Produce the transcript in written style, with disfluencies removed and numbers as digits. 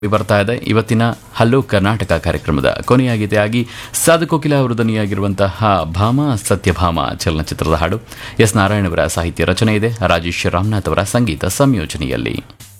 ಬರ್ತಾ ಇದೆ ಇವತ್ತಿನ ಹಲೋ ಕರ್ನಾಟಕ ಕಾರ್ಯಕ್ರಮದ ಕೊನೆಯ ಗೀತೆಯಾಗಿ ಸಾಧು ಕೋಕಿಲ ಅವರು ಧ್ವನಿಯಾಗಿರುವಂತಹ ಭಾಮ ಸತ್ಯಭಾಮ ಚಲನಚಿತ್ರದ ಹಾಡು ಎಸ್ ನಾರಾಯಣ್ ಅವರ ಸಾಹಿತ್ಯ ರಚನೆ ಇದೆ ರಾಜೇಶ್ ರಾಮನಾಥ್ ಅವರ ಸಂಗೀತ ಸಂಯೋಜನೆಯಲ್ಲಿ.